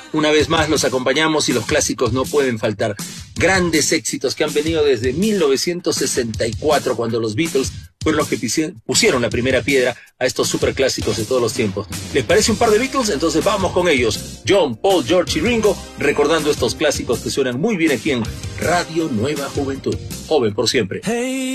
Una vez más los acompañamos y los clásicos no pueden faltar. Grandes éxitos que han venido desde 1964, cuando los Beatles fueron los que pusieron la primera piedra a estos superclásicos de todos los tiempos. ¿Les parece un par de Beatles? Entonces vamos con ellos. John, Paul, George y Ringo, recordando estos clásicos que suenan muy bien aquí en Radio Nueva Juventud. Joven por siempre. Hey.